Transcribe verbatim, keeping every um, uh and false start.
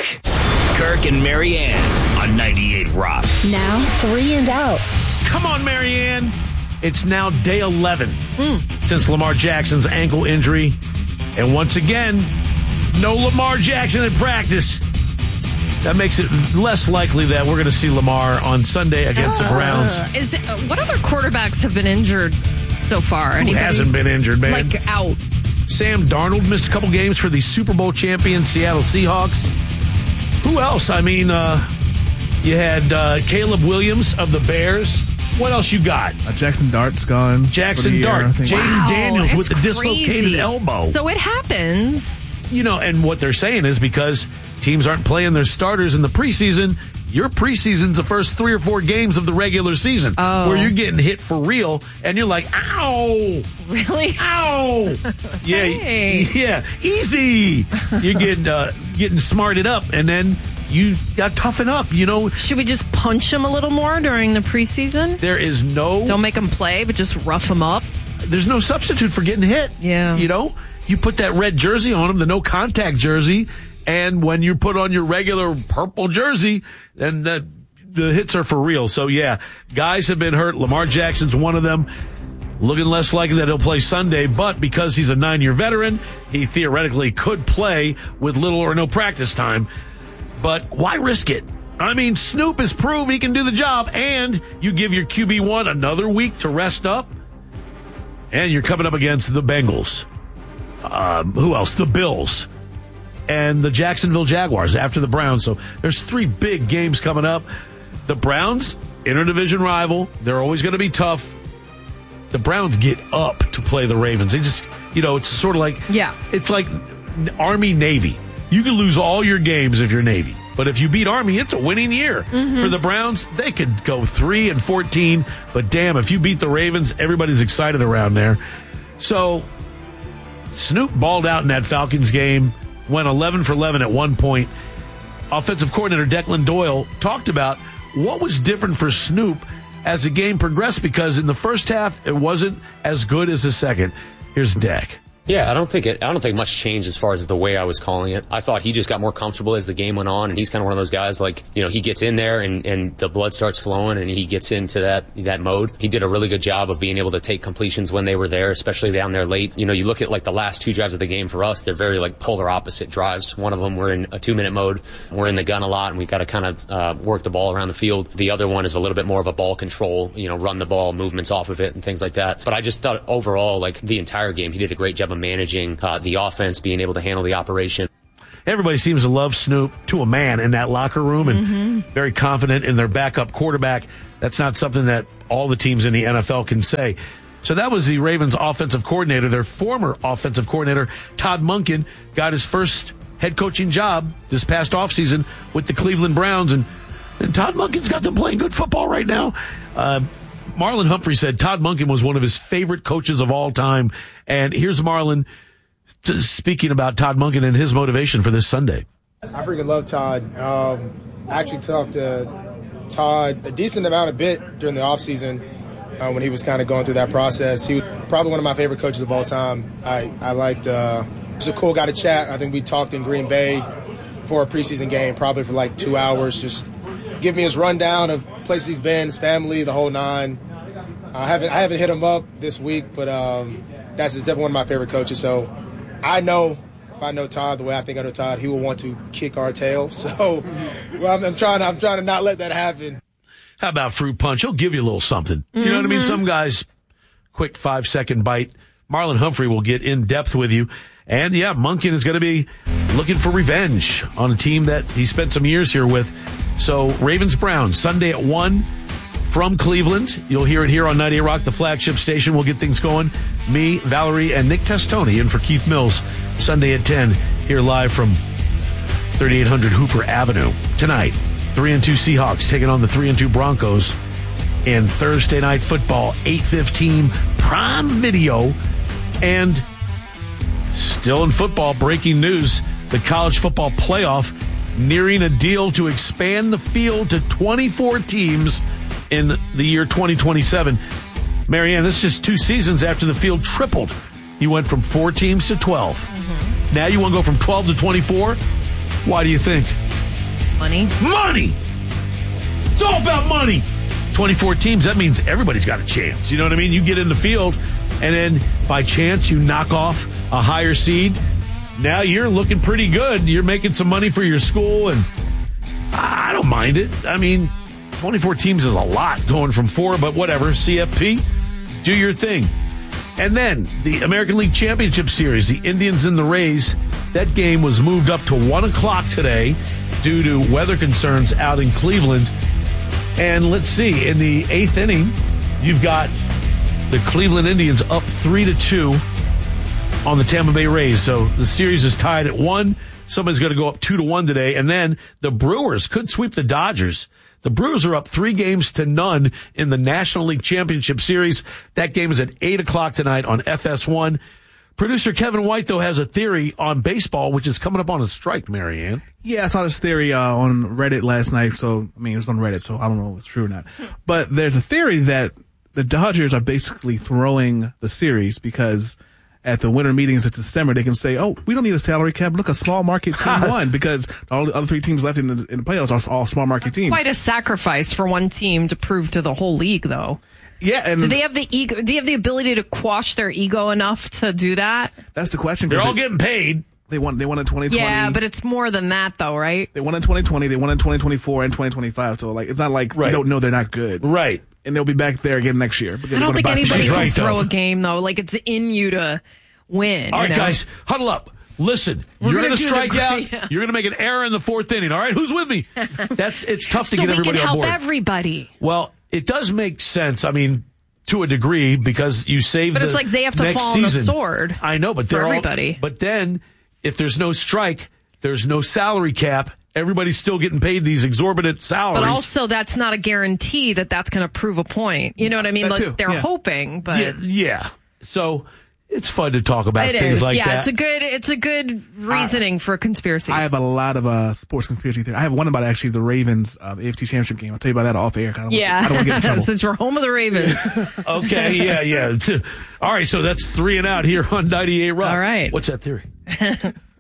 music. Kirk and Marianne on ninety-eight Rock. Now three and out. Come on, Marianne. It's now day eleven mm. since Lamar Jackson's ankle injury. And once again, no Lamar Jackson in practice. That makes it less likely that we're going to see Lamar on Sunday against uh, the Browns. Is it, what other quarterbacks have been injured so far? Who Anybody? hasn't been injured, man? Like out. Sam Darnold missed a couple games for the Super Bowl champion Seattle Seahawks. Who else? I mean, uh, you had uh, Caleb Williams of the Bears. What else you got? Uh, Jackson Dart's gone. Jackson Dart. Jaden wow, Daniels with the crazy. dislocated elbow. So it happens. You know, and what they're saying is because teams aren't playing their starters in the preseason, your preseason's the first three or four games of the regular season oh. where you're getting hit for real, and you're like, ow! Really? Ow! Yeah, hey. yeah, easy! You're getting, uh, getting smarted up, and then you got to toughen up, you know. Should we just punch him a little more during the preseason? There is no... Don't make him play, but just rough him up? There's no substitute for getting hit. Yeah. You know? You put that red jersey on him, the no-contact jersey, and when you put on your regular purple jersey, then the, the hits are for real. So, yeah, guys have been hurt. Lamar Jackson's one of them. Looking less likely that he'll play Sunday, but because he's a nine-year veteran, he theoretically could play with little or no practice time. But why risk it? I mean, Snoop has proved he can do the job, and you give your Q B one another week to rest up, and you're coming up against the Bengals. Um, who else? The Bills and the Jacksonville Jaguars after the Browns. So there's three big games coming up. The Browns, interdivision rival. They're always going to be tough. The Browns get up to play the Ravens. They just, you know, it's sort of like, yeah, it's like Army, Navy. You can lose all your games if you're Navy. But if you beat Army, it's a winning year. Mm-hmm. For the Browns, they could go three and fourteen. But damn, if you beat the Ravens, everybody's excited around there. So Snoop balled out in that Falcons game, went eleven for eleven at one point. Offensive coordinator Declan Doyle talked about what was different for Snoop as the game progressed, because in the first half, it wasn't as good as the second. Here's Dak. Yeah, I don't think it. I don't think much changed as far as the way I was calling it. I thought he just got more comfortable as the game went on, and he's kind of one of those guys, like, you know, he gets in there and, and the blood starts flowing, and he gets into that that mode. He did a really good job of being able to take completions when they were there, especially down there late. You know, you look at like the last two drives of the game for us; they're very like polar opposite drives. One of them we're in a two minute mode, we're in the gun a lot, and we got to kind of uh, work the ball around the field. The other one is a little bit more of a ball control, you know, run the ball, movements off of it, and things like that. But I just thought overall, like the entire game, he did a great job of managing Uh, the offense, being able to handle the operation. Everybody seems to love Snoop to a man in that locker room, and mm-hmm. very confident in their backup quarterback. That's not something that all the teams in the N F L can say. So that was the Ravens offensive coordinator. Their former offensive coordinator, Todd Monken, got his first head coaching job this past offseason with the Cleveland Browns, and, and Todd Monken's got them playing good football right now. Uh, Marlon Humphrey said Todd Monken was one of his favorite coaches of all time, and here's Marlon speaking about Todd Monken and his motivation for this Sunday. I freaking love Todd. Um, I actually talked to Todd a decent amount of bit during the offseason uh, when he was kind of going through that process. He was probably one of my favorite coaches of all time. I, I liked uh, he's a cool guy to chat. I think we talked in Green Bay for a preseason game, probably for like two hours, just give me his rundown of places he's been, his family, the whole nine. I haven't I haven't hit him up this week, but um, that's definitely one of my favorite coaches. So I know if I know Todd the way I think I know Todd, he will want to kick our tail. So well, I'm, I'm trying to, I'm trying to not let that happen. How about fruit punch? He'll give you a little something. You mm-hmm. know what I mean? Some guys, quick five second bite. Marlon Humphrey will get in depth with you. And yeah, Monken is going to be looking for revenge on a team that he spent some years here with. So Ravens Browns Sunday at one. From Cleveland. You'll hear it here on ninety-eight Rock, the flagship station. We'll get things going. Me, Valerie, and Nick Testoni in for Keith Mills. Sunday at ten, here live from thirty-eight hundred Hooper Avenue. Tonight, three and two Seahawks taking on the three and two Broncos in Thursday Night Football, eight fifteen Prime Video. And still in football, breaking news, the college football playoff nearing a deal to expand the field to twenty-four teams in the year twenty twenty-seven. Marianne, this is just two seasons after the field tripled. You went from four teams to twelve. Mm-hmm. Now you want to go from twelve to twenty-four? Why do you think? Money. Money! It's all about money. twenty-four teams, that means everybody's got a chance. You know what I mean? You get in the field, and then by chance you knock off a higher seed. Now you're looking pretty good. You're making some money for your school, and I don't mind it. I mean, twenty-four teams is a lot going from four, but whatever. C F P, do your thing. And then the American League Championship Series, the Indians and the Rays, that game was moved up to one o'clock today due to weather concerns out in Cleveland. And let's see, in the eighth inning, you've got the Cleveland Indians up three to two on the Tampa Bay Rays. So the series is tied at one. Somebody's going to go up two to one today. And then the Brewers could sweep the Dodgers. The Brewers are up three games to none in the National League Championship Series. That game is at eight o'clock tonight on F S one. Producer Kevin White, though, has a theory on baseball, which is coming up on a strike, Marianne. Yeah, I saw this theory uh, on Reddit last night. So, I mean, it was on Reddit, so I don't know if it's true or not. But there's a theory that the Dodgers are basically throwing the series because at the winter meetings in December, they can say, oh, we don't need a salary cap. Look, a small market team won because all the other three teams left in the, in the playoffs are all small market teams. Quite a sacrifice for one team to prove to the whole league, though. Yeah, and do they have the ego? Do they have the ability to quash their ego enough to do that? That's the question. They're all they, getting paid. They won. They won in twenty twenty. Yeah, but it's more than that, though, right? They won in twenty twenty. They won in twenty twenty-four and twenty twenty-five. So, like, it's not like right. we don't know they're not good, right? And they'll be back there again next year. I don't think anybody can right, throw though. a game though. Like it's in you to win. All right, you know? guys, huddle up. Listen, We're you're gonna going to do strike the- out. yeah. You're going to make an error in the fourth inning. All right, who's with me? That's it's tough to so get we everybody can on help board. everybody. Well, it does make sense. I mean, to a degree, because you save. But the it's like they have to next fall on the season. sword. I know, but for they're all- everybody. but then, if there's no strike, there's no salary cap. Everybody's still getting paid these exorbitant salaries. But also, that's not a guarantee that that's going to prove a point. You know what I mean? That Like too, they're yeah. hoping, but yeah, yeah. So it's fun to talk about it things is. like yeah, that. it's a good, it's a good reasoning for a conspiracy. I have a lot of uh, sports conspiracy theories. I have one about actually the Ravens uh, A F C Championship game. I'll tell you about that off air. I don't yeah, want, I don't want to get in trouble. since we're home of the Ravens. Okay, yeah, yeah. All right, so that's three and out here on ninety-eight Rock. All right. What's that theory?